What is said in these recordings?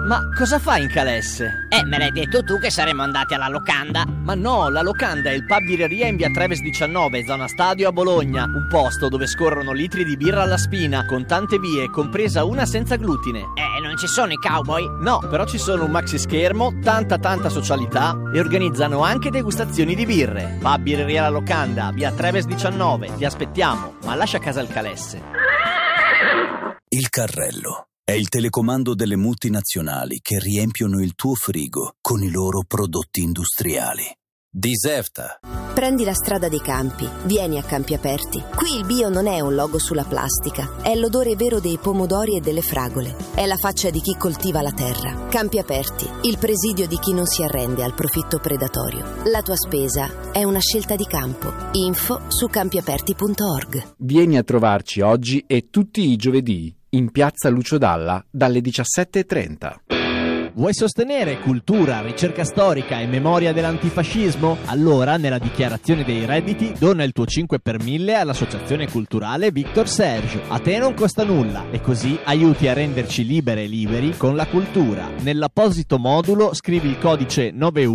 Ma cosa fai in Calesse? Me l'hai detto tu che saremmo andati alla locanda. Ma no, la locanda è il pub birreria in via Treves 19, zona Stadio a Bologna. Un posto dove scorrono litri di birra alla spina, con tante vie, compresa una senza glutine. Non ci sono i cowboy? No, però ci sono un maxi schermo, tanta socialità e organizzano anche degustazioni di birre. Pub birreria la locanda, via Treves 19. Ti aspettiamo, ma lascia a casa il Calesse. Il carrello è il telecomando delle multinazionali che riempiono il tuo frigo con i loro prodotti industriali. Diserta. Prendi la strada dei campi, vieni a Campi Aperti. Qui il bio non è un logo sulla plastica, è l'odore vero dei pomodori e delle fragole. È la faccia di chi coltiva la terra. Campi Aperti, il presidio di chi non si arrende al profitto predatorio. La tua spesa è una scelta di campo. Info su campiaperti.org. Vieni a trovarci oggi e tutti i giovedì in piazza Lucio Dalla dalle 17:30. Vuoi sostenere cultura, ricerca storica e memoria dell'antifascismo? Allora, nella dichiarazione dei redditi, dona il tuo 5 per 1000 all'associazione culturale Victor Serge. A te non costa nulla e così aiuti a renderci libere e liberi con la cultura. Nell'apposito modulo scrivi il codice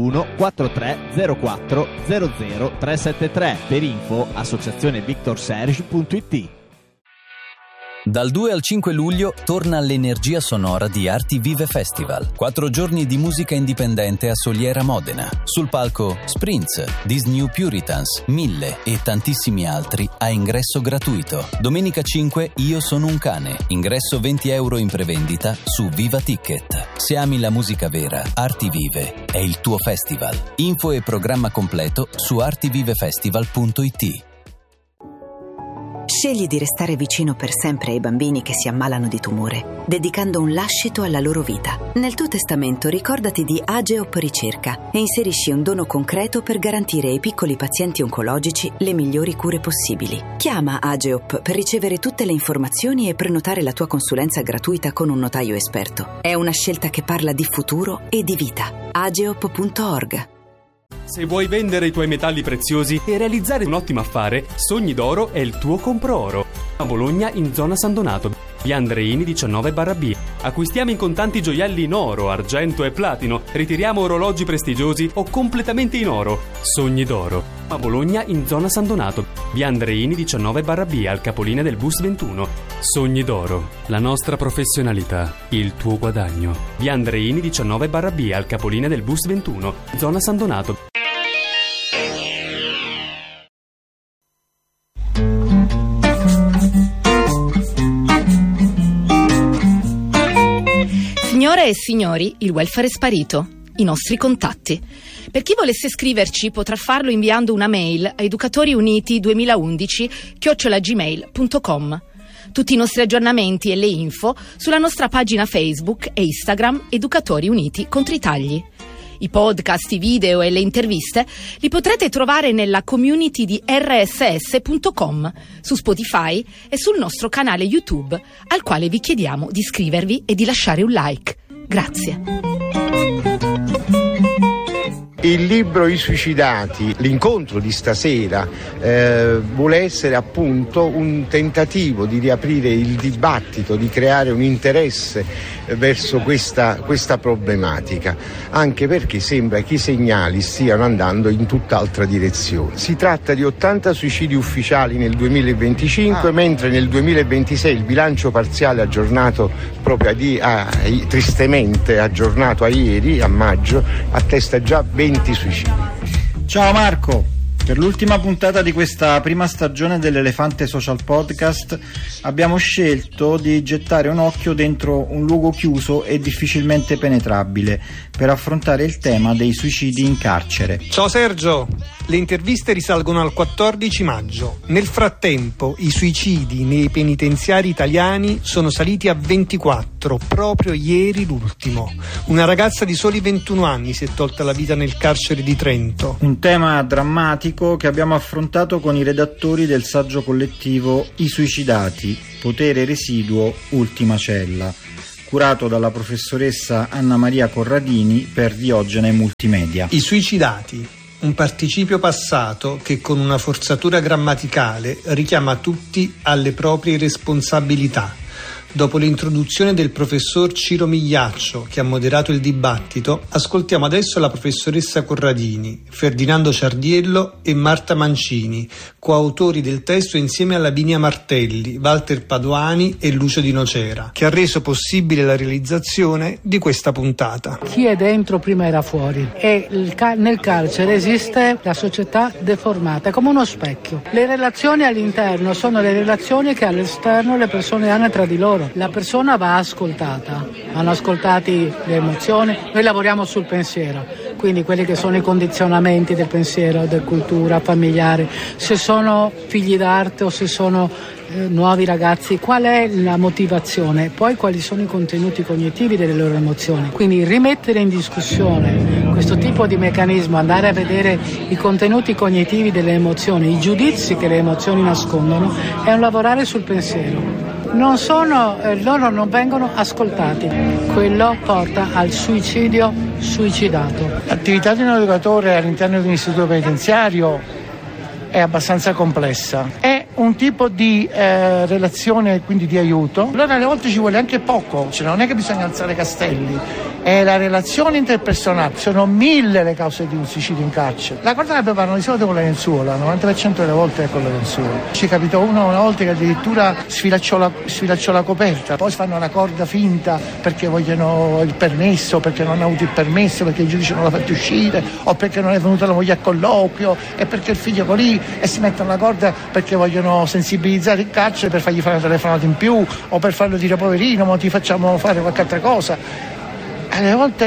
914304 00373. Per info associazionevictorserge.it. Dal 2 al 5 luglio torna l'energia sonora di Arti Vive Festival. 4 giorni di musica indipendente a Soliera Modena. Sul palco Sprints, These New Puritans, 1000 e tantissimi altri a ingresso gratuito. Domenica 5 Io sono un cane. Ingresso €20 in prevendita su Viva Ticket. Se ami la musica vera, Arti Vive è il tuo festival. Info e programma completo su artivivefestival.it. Scegli di restare vicino per sempre ai bambini che si ammalano di tumore, dedicando un lascito alla loro vita. Nel tuo testamento ricordati di Ageop Ricerca e inserisci un dono concreto per garantire ai piccoli pazienti oncologici le migliori cure possibili. Chiama Ageop per ricevere tutte le informazioni e prenotare la tua consulenza gratuita con un notaio esperto. È una scelta che parla di futuro e di vita. Ageop.org. Se vuoi vendere i tuoi metalli preziosi e realizzare un ottimo affare, Sogni d'Oro è il tuo compro-oro. A Bologna, in zona San Donato, via Andreini 19/B. Acquistiamo in contanti gioielli in oro, argento e platino. Ritiriamo orologi prestigiosi o completamente in oro. Sogni d'Oro. A Bologna, in zona San Donato, via Andreini 19/B, al capolinea del bus 21. Sogni d'Oro. La nostra professionalità, il tuo guadagno. Via Andreini 19/B, al capolinea del bus 21, zona San Donato. Signore e signori, il welfare è sparito. I nostri contatti. Per chi volesse scriverci potrà farlo inviando una mail a educatoriuniti2011@gmail.com. Tutti i nostri aggiornamenti e le info sulla nostra pagina Facebook e Instagram Educatori Uniti contro i tagli. I podcast, i video e le interviste li potrete trovare nella community di rss.com, su Spotify e sul nostro canale YouTube, al quale vi chiediamo di iscrivervi e di lasciare un like. Grazie. Il libro I Suicidati, l'incontro di stasera, vuole essere appunto un tentativo di riaprire il dibattito, di creare un interesse verso questa problematica, anche perché sembra che i segnali stiano andando in tutt'altra direzione. Si tratta di 80 suicidi ufficiali nel 2025, mentre nel 2026 il bilancio parziale aggiornato proprio tristemente aggiornato a ieri, a maggio, attesta già 20 suicidi. Ciao Marco! Per l'ultima puntata di questa prima stagione dell'Elefante Social Podcast abbiamo scelto di gettare un occhio dentro un luogo chiuso e difficilmente penetrabile per affrontare il tema dei suicidi in carcere. Ciao Sergio! Le interviste risalgono al 14 maggio. Nel frattempo i suicidi nei penitenziari italiani sono saliti a 24, proprio ieri l'ultimo. Una ragazza di soli 21 anni si è tolta la vita nel carcere di Trento. Un tema drammatico che abbiamo affrontato con i redattori del saggio collettivo I Suicidati, potere residuo, ultima cella, curato dalla professoressa Anna Maria Corradini per Diogene Multimedia. I Suicidati, un participio passato che con una forzatura grammaticale richiama tutti alle proprie responsabilità. Dopo l'introduzione del professor Ciro Migliaccio, che ha moderato il dibattito, ascoltiamo adesso la professoressa Corradini, Ferdinando Ciardiello e Marta Mancini, coautori del testo insieme a Lavinia Martelli, Walter Padoani e Lucio Di Nocera, che ha reso possibile la realizzazione di questa puntata. Chi è dentro prima era fuori e nel carcere esiste la società deformata, come uno specchio. Le relazioni all'interno sono le relazioni che all'esterno le persone hanno tra di loro. La persona va ascoltata, vanno ascoltati le emozioni, noi lavoriamo sul pensiero, quindi quelli che sono i condizionamenti del pensiero, della cultura familiare, se sono figli d'arte o se sono nuovi ragazzi, qual è la motivazione, poi quali sono i contenuti cognitivi delle loro emozioni. Quindi rimettere in discussione questo tipo di meccanismo, andare a vedere i contenuti cognitivi delle emozioni, i giudizi che le emozioni nascondono, è un lavorare sul pensiero. Loro non vengono ascoltati, quello porta al suicidio suicidato. L'attività di un educatore all'interno di un istituto penitenziario è abbastanza complessa. È un tipo di relazione, quindi di aiuto. Allora alle volte ci vuole anche poco, cioè non è che bisogna alzare castelli, è la relazione interpersonale. Sono 1000 le cause di un suicidio in carcere. La cosa che preparano di solito con la lenzuola, il 90% delle volte è con la lenzuola. Ci capitò una volta che addirittura sfilacciò la coperta, poi fanno la corda finta perché vogliono il permesso, perché non hanno avuto il permesso, perché il giudice non l'ha fatto uscire, o perché non è venuta la moglie a colloquio, e perché il figlio è lì, e si mettono la corda perché vogliono sensibilizzare il carcere per fargli fare una telefonata in più o per farlo dire poverino, ma ti facciamo fare qualche altra cosa. Alle volte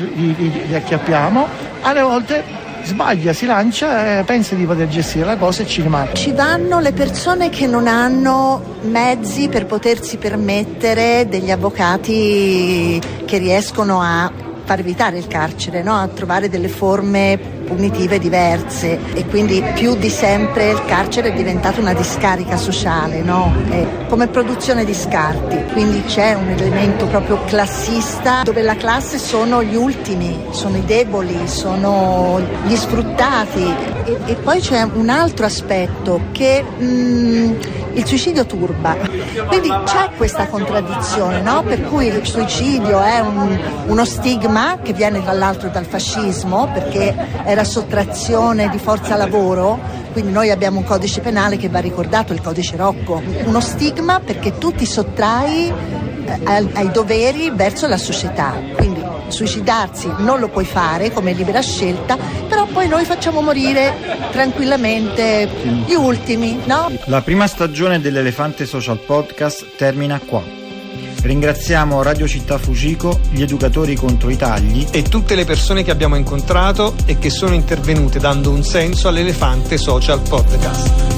li acchiappiamo, alle volte sbaglia, si lancia, pensa di poter gestire la cosa e ci rimane. Ci vanno le persone che non hanno mezzi per potersi permettere degli avvocati che riescono a far evitare il carcere, no? A trovare delle forme punitive diverse, e quindi più di sempre il carcere è diventato una discarica sociale, no? Come produzione di scarti, quindi c'è un elemento proprio classista dove la classe sono gli ultimi, sono i deboli, sono gli sfruttati, e poi c'è un altro aspetto che il suicidio turba, quindi c'è questa contraddizione, no? Per cui il suicidio è uno stigma che viene tra l'altro dal fascismo, perché era sottrazione di forza lavoro, quindi noi abbiamo un codice penale che va ricordato, il codice Rocco, uno stigma perché tu ti sottrai ai doveri verso la società, quindi suicidarsi non lo puoi fare come libera scelta, però poi noi facciamo morire tranquillamente gli ultimi, no? La prima stagione dell'Elefante Social Podcast termina qua. Ringraziamo Radio Città Fucico, gli educatori contro i tagli e tutte le persone che abbiamo incontrato e che sono intervenute dando un senso all'Elefante Social Podcast.